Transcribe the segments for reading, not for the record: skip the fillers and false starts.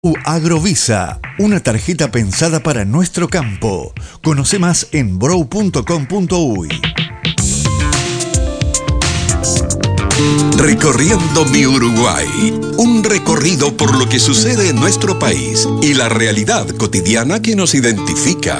Agrovisa, una tarjeta pensada para nuestro campo. Conoce más en brow.com.uy. Recorriendo mi Uruguay, un recorrido por lo que sucede en nuestro país y la realidad cotidiana que nos identifica.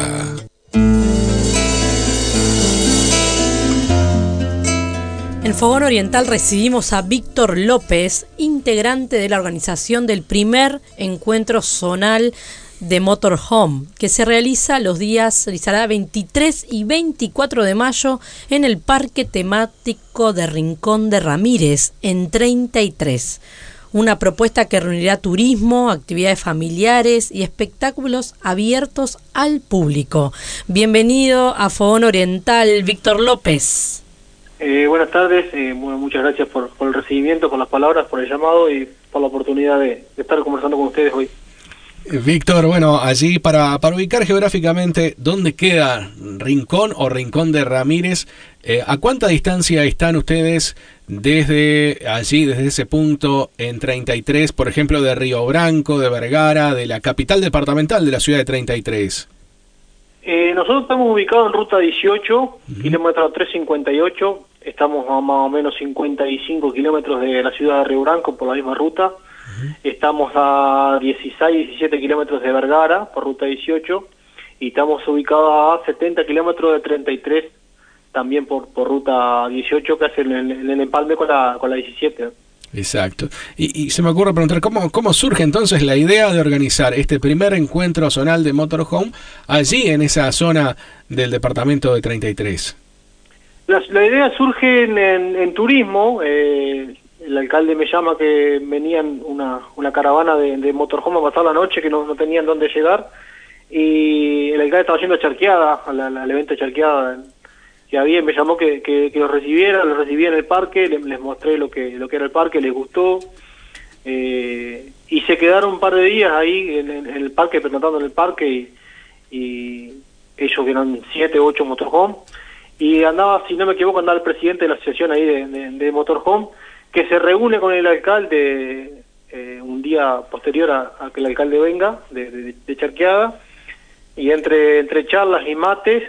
En Fogón Oriental recibimos a Víctor López, integrante de la organización del primer encuentro zonal de Motorhome, que se realizará los días 23 y 24 de mayo en el Parque Temático de Rincón de Ramírez, en 33. Una propuesta que reunirá turismo, actividades familiares y espectáculos abiertos al público. Bienvenido a Fogón Oriental, Víctor López. Buenas tardes, muchas gracias por el recibimiento, por las palabras, por el llamado y por la oportunidad de estar conversando con ustedes hoy. Víctor, bueno, allí para ubicar geográficamente dónde queda Rincón o Rincón de Ramírez, ¿a cuánta distancia están ustedes desde allí, desde ese punto en 33, por ejemplo, de Río Branco, de Vergara, de la capital departamental de la ciudad de 33? Nosotros estamos ubicados en ruta 18, kilómetro 358, estamos a más o menos 55 kilómetros de la ciudad de Río Branco por la misma ruta, estamos a 16, 17 kilómetros de Vergara por ruta 18 y estamos ubicados a 70 kilómetros de 33 también por ruta 18, que hace en el empalme con la 17. Exacto. Y se me ocurre preguntar, ¿cómo surge entonces la idea de organizar este primer encuentro zonal de Motorhome allí en esa zona del departamento de 33? La idea surge en turismo. El alcalde me llama que venían una caravana de Motorhome a pasar la noche, que no tenían dónde llegar, y el alcalde estaba haciendo charqueada, al evento de charqueada que había, me llamó que los recibí en el parque, les mostré lo que era el parque, les gustó, y se quedaron un par de días ahí en el parque, presentando en el parque, y ellos que eran 7 o 8 Motorhome, y andaba, si no me equivoco, andaba el presidente de la asociación ahí de Motorhome, que se reúne con el alcalde un día posterior a que el alcalde venga, de charqueada, y entre charlas y mates,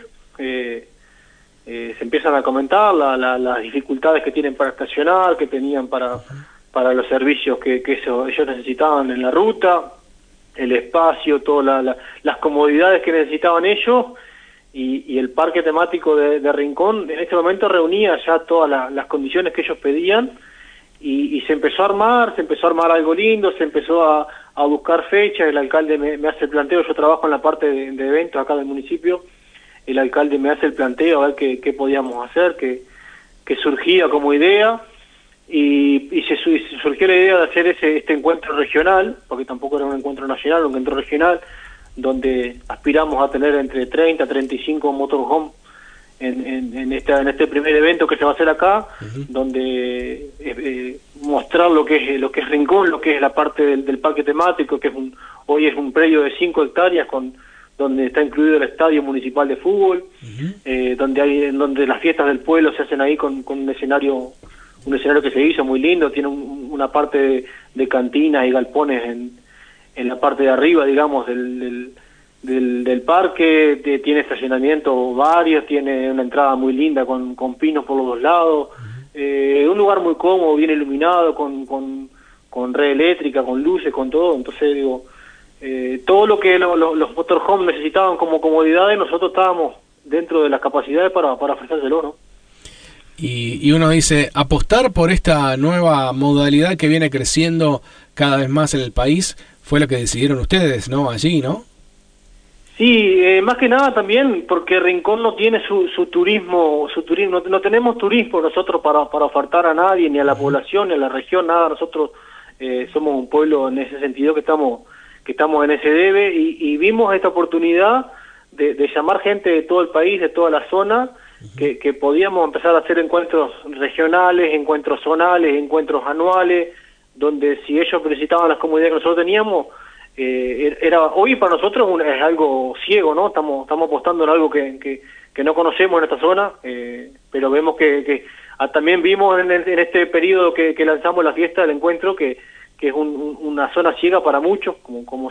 se empiezan a comentar las dificultades que tienen para estacionar, que tenían para los servicios que ellos necesitaban en la ruta, el espacio, todas las comodidades que necesitaban ellos, y el parque temático de Rincón en este momento reunía ya todas las condiciones que ellos pedían, y se empezó a armar algo lindo, se empezó a buscar fechas. El alcalde me hace el planteo, yo trabajo en la parte de eventos acá del municipio, el alcalde me hace el planteo a ver qué podíamos hacer, que surgía como idea, y se surgió la idea de hacer este encuentro regional, porque tampoco era un encuentro nacional, un encuentro regional, donde aspiramos a tener entre 30 a 35 motorhome en este primer evento que se va a hacer acá, donde mostrar lo que es Rincón, lo que es la parte del parque temático, que hoy es un predio de 5 hectáreas donde está incluido el estadio municipal de fútbol, donde las fiestas del pueblo se hacen ahí con un escenario que se hizo muy lindo, tiene una parte de cantinas y galpones en la parte de arriba, digamos, del parque, tiene estacionamiento varios, tiene una entrada muy linda con pinos por los dos lados, un lugar muy cómodo, bien iluminado, con red eléctrica, con luces, con todo. Entonces digo, todo lo que los motorhome necesitaban como comodidades, nosotros estábamos dentro de las capacidades para ofrecérselo, ¿no? Y uno dice, apostar por esta nueva modalidad que viene creciendo cada vez más en el país, fue lo que decidieron ustedes, ¿no? Allí, ¿no? Sí, más que nada también porque Rincón no tiene su turismo, no tenemos turismo nosotros para ofertar a nadie, ni a la población, ni a la región, nada. Nosotros somos un pueblo en ese sentido que estamos en ese debe, y vimos esta oportunidad de llamar gente de todo el país, de toda la zona, que podíamos empezar a hacer encuentros regionales, encuentros zonales, encuentros anuales, donde si ellos necesitaban las comodidades que nosotros teníamos, hoy para nosotros es algo ciego, ¿no? Estamos apostando en algo que no conocemos en esta zona, pero vemos que también vimos en este periodo que lanzamos la fiesta del encuentro que que es una zona ciega para muchos, como